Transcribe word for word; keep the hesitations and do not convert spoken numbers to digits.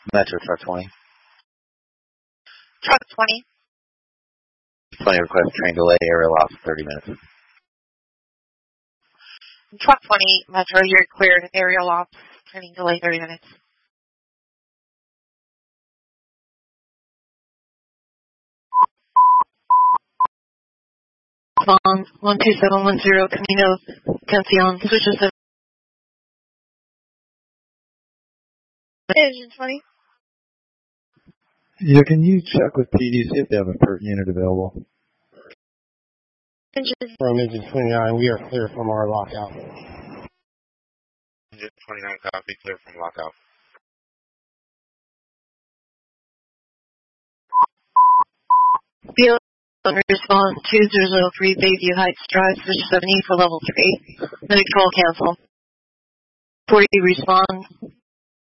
Metro Truck twenty. Truck twenty. twenty request train delay, aerial off thirty minutes. Truck twenty, Metro, you're cleared. Aerial ops, training delay thirty minutes. Spawn, one two seven one zero, Camino Cancion, switches to Engine twenty. Yeah, can you check with P D, see if they have a PERT unit available? Engine. From Engine twenty-nine, we are clear from our lockout. Engine twenty-nine, copy, clear from lockout. Field respond two zero zero three Bayview Heights Drive, switch seventy for level three. Medic control cancel. forty respond.